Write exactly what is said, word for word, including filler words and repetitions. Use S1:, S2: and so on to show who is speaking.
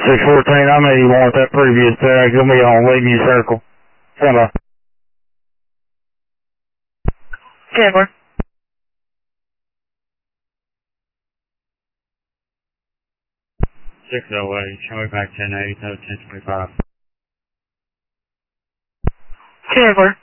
S1: six fourteen, I know you want that previous tag. Give me on leave me circle. Stand by.
S2: ten four.
S3: six oh eight, show me back ten eight, ten twenty-five.
S2: ten four.